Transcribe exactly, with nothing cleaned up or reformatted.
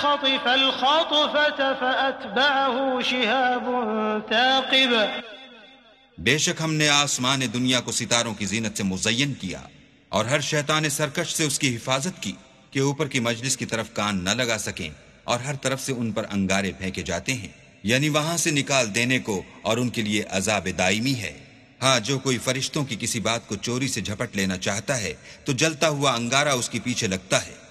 फ़लयख़तिफ़ल ख़तफ़त फ़अतबअहु शिहाबुन ताक़िब। बेशक हमने आसमान दुनिया को सितारों की जीनत से मुज़य्यन किया और हर शैतान सरकश से उसकी हिफाजत की कि ऊपर की मजलिस की तरफ कान न लगा सकें, और हर तरफ से उन पर अंगारे फेंके जाते हैं, यानी वहां से निकाल देने को, और उनके लिए अज़ाब दायमी है। हाँ, जो कोई फरिश्तों की किसी बात को चोरी से झपट लेना चाहता है तो जलता हुआ अंगारा उसके पीछे लगता है।